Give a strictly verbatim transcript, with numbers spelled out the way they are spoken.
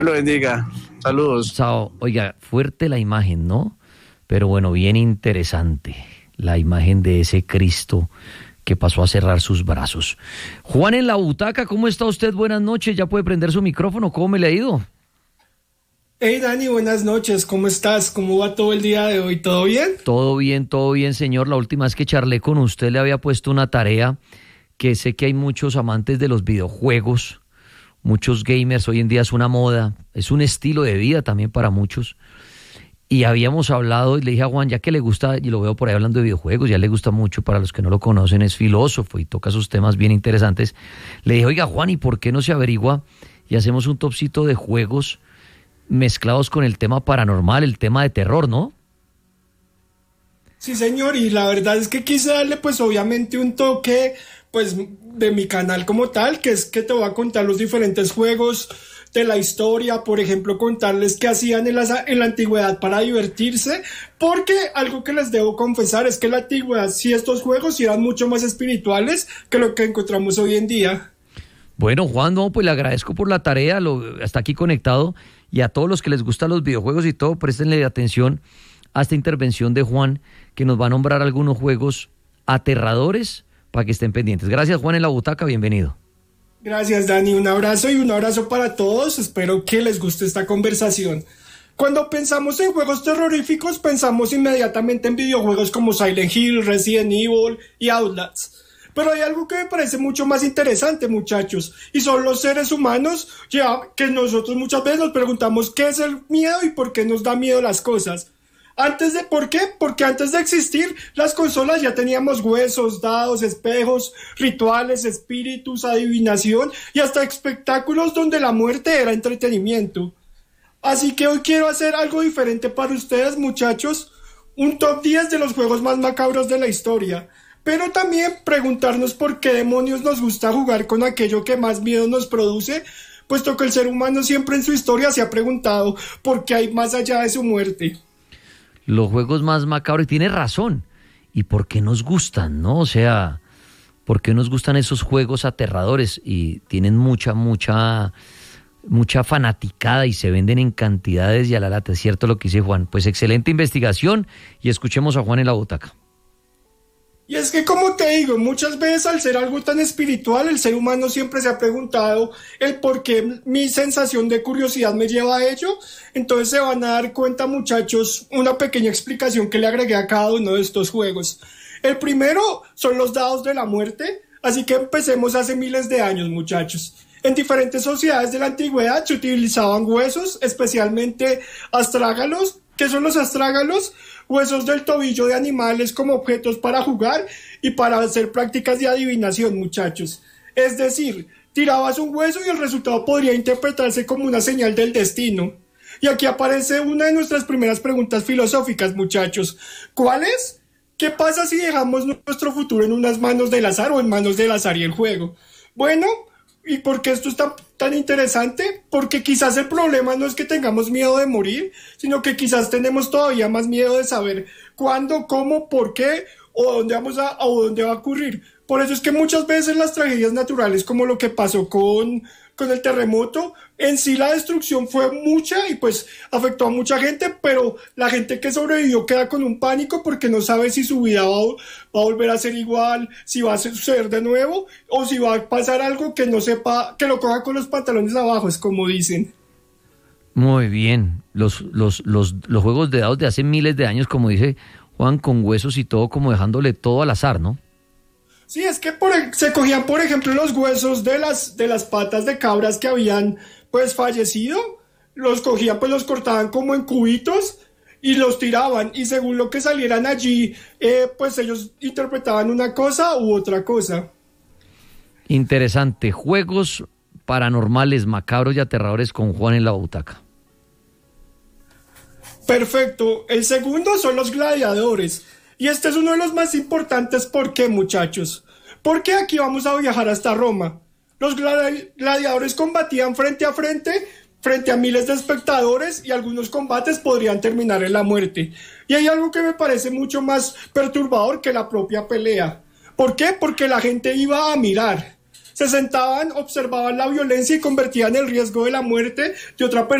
Lo bendiga. Saludos. Chao. Oiga, fuerte la imagen, ¿no? Pero bueno, bien interesante la imagen de ese Cristo que pasó a cerrar sus brazos. Juan en la butaca, ¿cómo está usted? Buenas noches, ya puede prender su micrófono, ¿cómo me le ha ido? Hey Dani, buenas noches, ¿cómo estás? ¿Cómo va todo el día de hoy? ¿Todo bien? Todo bien, todo bien, señor. La última vez que charlé con usted le había puesto una tarea que sé que hay muchos amantes de los videojuegos, muchos gamers, hoy en día es una moda, es un estilo de vida también para muchos. Y habíamos hablado y le dije a Juan, ya que le gusta, y lo veo por ahí hablando de videojuegos, ya le gusta mucho, para los que no lo conocen, es filósofo y toca sus temas bien interesantes. Le dije, oiga Juan, ¿y por qué no se averigua y hacemos un topcito de juegos mezclados con el tema paranormal, el tema de terror, ¿no? Sí, señor, y la verdad es que quise darle pues obviamente un toque pues de mi canal como tal, que es que te voy a contar los diferentes juegos de la historia, por ejemplo, contarles qué hacían en la, en la antigüedad para divertirse, porque algo que les debo confesar es que en la antigüedad sí estos juegos sí eran mucho más espirituales que lo que encontramos hoy en día. Bueno, Juan, no, pues le agradezco por la tarea, lo, hasta aquí conectado, y a todos los que les gustan los videojuegos y todo, préstenle atención a esta intervención de Juan, que nos va a nombrar algunos juegos aterradores para que estén pendientes. Gracias, Juan en la butaca, bienvenido. Gracias, Dani, un abrazo y un abrazo para todos, espero que les guste esta conversación. Cuando pensamos en juegos terroríficos, pensamos inmediatamente en videojuegos como Silent Hill, Resident Evil y Outlast. Pero hay algo que me parece mucho más interesante, muchachos, y son los seres humanos, ya que nosotros muchas veces nos preguntamos qué es el miedo y por qué nos da miedo las cosas. Antes de, ¿por qué? Porque antes de existir las consolas ya teníamos huesos, dados, espejos, rituales, espíritus, adivinación y hasta espectáculos donde la muerte era entretenimiento. Así que hoy quiero hacer algo diferente para ustedes, muchachos, un top diez de los juegos más macabros de la historia, pero también preguntarnos por qué demonios nos gusta jugar con aquello que más miedo nos produce, puesto que el ser humano siempre en su historia se ha preguntado por qué hay más allá de su muerte. Los juegos más macabros, y tiene razón. ¿Y por qué nos gustan, no? O sea, ¿por qué nos gustan esos juegos aterradores? Y tienen mucha, mucha, mucha fanaticada y se venden en cantidades y a la lata. Es cierto lo que dice Juan. Pues excelente investigación y escuchemos a Juan en la butaca. Y es que, como te digo, muchas veces al ser algo tan espiritual, el ser humano siempre se ha preguntado el por qué mi sensación de curiosidad me lleva a ello. Entonces se van a dar cuenta, muchachos, una pequeña explicación que le agregué a cada uno de estos juegos. El primero son los dados de la muerte, así que empecemos hace miles de años, muchachos. En diferentes sociedades de la antigüedad se utilizaban huesos, especialmente astrágalos. ¿Qué son los astrágalos? Huesos del tobillo de animales como objetos para jugar y para hacer prácticas de adivinación, muchachos. Es decir, tirabas un hueso y el resultado podría interpretarse como una señal del destino. Y aquí aparece una de nuestras primeras preguntas filosóficas, muchachos. ¿Cuál es? ¿Qué pasa si dejamos nuestro futuro en unas manos del azar o en manos del azar y el juego? Bueno, ¿y por qué esto está tan interesante? Porque quizás el problema no es que tengamos miedo de morir, sino que quizás tenemos todavía más miedo de saber cuándo, cómo, por qué o dónde vamos a, o dónde va a ocurrir. Por eso es que muchas veces las tragedias naturales, como lo que pasó con, con el terremoto, en sí la destrucción fue mucha y pues afectó a mucha gente, pero la gente que sobrevivió queda con un pánico porque no sabe si su vida va, va a volver a ser igual, si va a suceder de nuevo o si va a pasar algo que no sepa, que lo coja con los pantalones abajo, es como dicen. Muy bien, los, los, los, los juegos de dados de hace miles de años, como dice Juan, con huesos y todo, como dejándole todo al azar, ¿no? Sí, es que por, se cogían, por ejemplo, los huesos de las, de las patas de cabras que habían, pues, fallecido, los cogían, pues, los cortaban como en cubitos y los tiraban, y según lo que salieran allí, eh, pues, ellos interpretaban una cosa u otra cosa. Interesante, juegos paranormales, macabros y aterradores con Juan en la butaca. Perfecto, el segundo son los gladiadores. Y este es uno de los más importantes. ¿Por qué, muchachos? Porque aquí vamos a viajar hasta Roma. Los gladi- gladiadores combatían frente a frente, frente a miles de espectadores, y algunos combates podrían terminar en la muerte. Y hay algo que me parece mucho más perturbador que la propia pelea. ¿Por qué? Porque la gente iba a mirar. se sentaban, observaban la violencia y convertían el riesgo de la muerte de otra persona